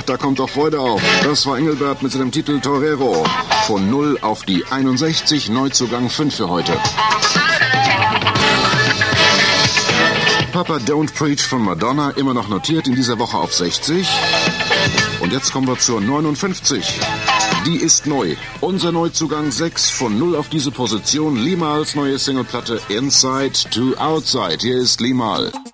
da kommt doch Freude auf. Das war Engelbert mit seinem Titel Torero. Von 0 auf die 61, Neuzugang 5 für heute. Papa Don't Preach von Madonna, immer noch notiert in dieser Woche auf 60. Und jetzt kommen wir zur 59. Die ist neu. Unser Neuzugang 6 von 0 auf diese Position. Limals neue Singleplatte Inside to Outside. Hier ist Limal.